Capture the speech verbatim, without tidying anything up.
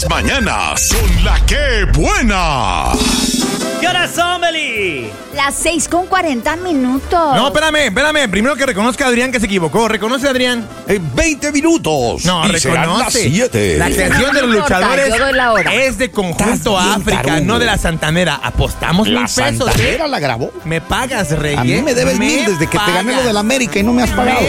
Mañanas son la que buena. ¿Qué hora son, Beli? Las seis con cuarenta minutos. No, espérame, espérame. Primero que reconozca a Adrián que se equivocó. ¿Reconoce, Adrián? En veinte minutos. No, y serán las reconoce. siete. La creación de los No importa, luchadores yo doy la hora. es de Conjunto Estás bien África, tarugo. no de la Santanera. Apostamos La mil pesos. Santanera ¿eh? la grabó. Me pagas, Reyes. A mí me debes mil desde que te gané lo del América y no me has pagado. Me